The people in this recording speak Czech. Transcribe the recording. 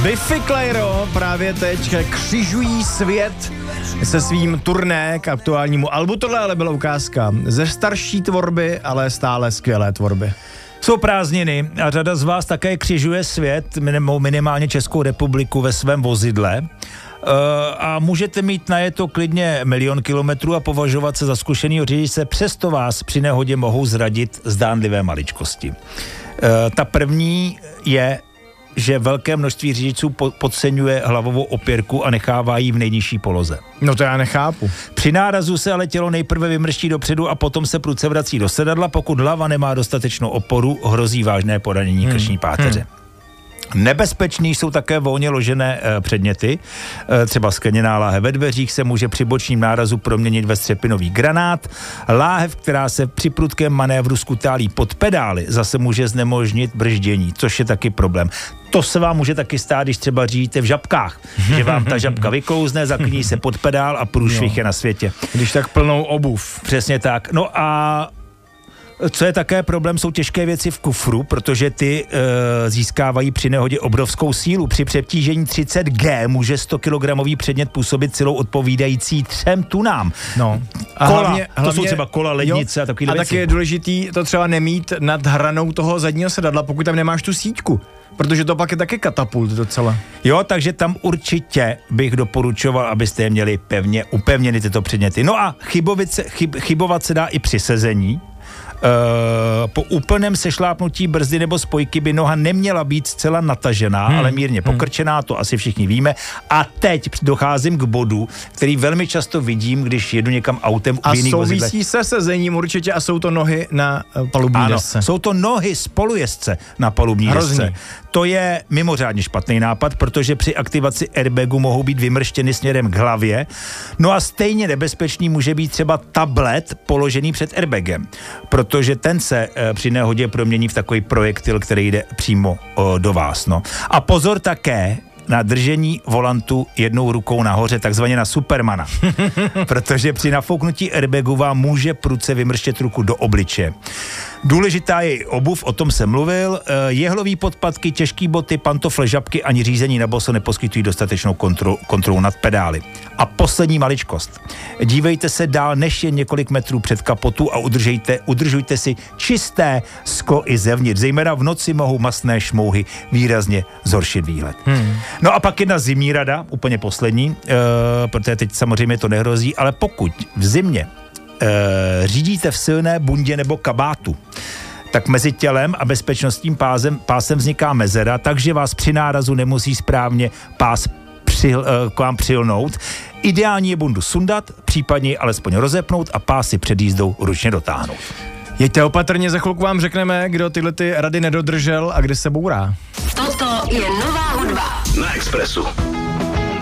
Biffy Clyro právě teď křižují svět se svým turné k aktuálnímu albu. Tohle ale byla ukázka ze starší tvorby, ale stále skvělé tvorby. Jsou prázdniny a řada z vás také křižuje svět, minimálně Českou republiku ve svém vozidle. A můžete mít najeto klidně 1 000 000 kilometrů a považovat se za zkušenýho řidiče, přesto vás při nehodě mohou zradit zdánlivé maličkosti. Ta první je, že velké množství řidičů podceňuje hlavovou opěrku a nechává ji v nejnižší poloze. No to já nechápu. Při nárazu se ale tělo nejprve vymrští dopředu a potom se prudce vrací do sedadla. Pokud hlava nemá dostatečnou oporu, hrozí vážné poranění krční páteře. Nebezpečný jsou také volně ložené předměty. Třeba skleněná láhev ve dveřích se může při bočním nárazu proměnit ve střepinový granát. Láhev, která se při prudkém manévru skutálí pod pedály, zase může znemožnit brždění, což je taky problém. To se vám může taky stát, když třeba řídíte v žabkách, že vám ta žabka vyklouzne, zaklíní se pod pedál a průšvih je na světě. Když tak plnou obuv. Přesně tak. No a co je také problém, jsou těžké věci v kufru, protože ty získávají při nehodě obrovskou sílu. Při přetížení 30 G může 100 kilogramový předmět působit silou odpovídající 3 tunám. No. A hlavně, to jsou třeba kola, lednice a takové věci. A taky je důležitý to třeba nemít nad hranou toho zadního sedadla, pokud tam nemáš tu síťku. Protože to pak je taky katapult docela. Jo, takže tam určitě bych doporučoval, abyste je měli pevně upevněny tyto předměty. No a chybovat se dá i při sezení. Po úplném sešlápnutí brzdy nebo spojky by noha neměla být zcela natažená, ale mírně pokrčená, to asi všichni víme. A teď docházím k bodu, který velmi často vidím, když jedu někam autem v jiných vozidlech. A souvisí se sezením určitě a jsou to nohy na palubní desce. Jsou to nohy spolujezdce na palubní desce. To je mimořádně špatný nápad, protože při aktivaci airbagu mohou být vymrštěny směrem k hlavě. No a stejně nebezpečný může být třeba tablet položený před airbagem, protože ten se při nehodě promění v takový projektil, který jde přímo do vás. No. A pozor také na držení volantu jednou rukou nahoře, takzvaně na Supermana. Protože při nafouknutí airbagu vám může prudce vymrštět ruku do obličeje. Důležitá je i obuv, o tom jsem mluvil. Jehlový podpatky, těžký boty, pantofle, žabky ani řízení na boso neposkytují dostatečnou kontrolu nad pedály. A poslední maličkost. Dívejte se dál než jen několik metrů před kapotu a udržujte si čisté sklo i zevnitř. Zejména v noci mohou mastné šmouhy výrazně zhoršit výhled. No a pak jedna zimní rada, úplně poslední, protože teď samozřejmě to nehrozí, ale pokud v zimě řídíte v silné bundě nebo kabátu, tak mezi tělem a bezpečnostním pásem vzniká mezera, takže vás při nárazu nemusí správně pás k vám přilnout. Ideální je bundu sundat, případně ji alespoň rozepnout a pásy před jízdou ručně dotáhnout. Jeďte opatrně, za chvilku vám řekneme, kdo tyhle ty rady nedodržel a kde se bourá. Toto je nová hudba na Expressu.